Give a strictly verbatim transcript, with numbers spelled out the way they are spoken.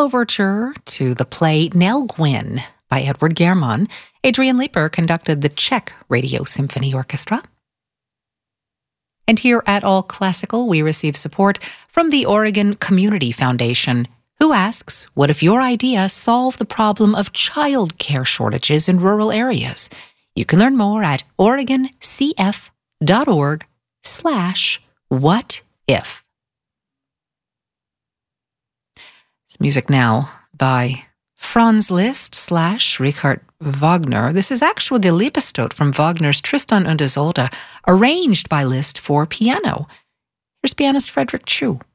overture to the play Nell Gwyn by Edward German. Adrian Leeper conducted the Czech Radio Symphony Orchestra. And here at All Classical, we receive support from the Oregon Community Foundation, who asks, what if your idea solved the problem of child care shortages in rural areas? You can learn more at oregoncf.org slash what if. It's music now by Franz Liszt slash Richard Wagner. This is actually the Liebestod from Wagner's Tristan und Isolde, arranged by Liszt for piano. Here's pianist Frederick Chu.